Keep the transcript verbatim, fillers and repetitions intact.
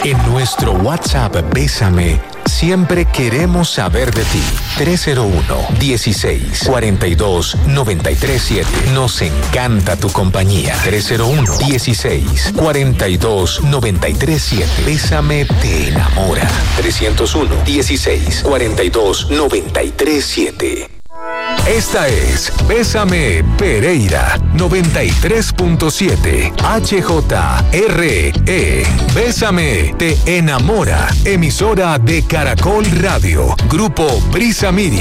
En nuestro WhatsApp Bésame, siempre queremos saber de ti. tres cero uno, dieciséis, cuarenta y dos, noventa y tres siete. Nos encanta tu compañía. tres cero uno, dieciséis, cuarenta y dos, noventa y tres siete. Bésame te enamora. trescientos uno, dieciséis, cuarenta y dos, noventa y tres siete. Esta es Bésame Pereira noventa y tres punto siete H J R E. Bésame te enamora. Emisora de Caracol Radio. Grupo Prisa Media.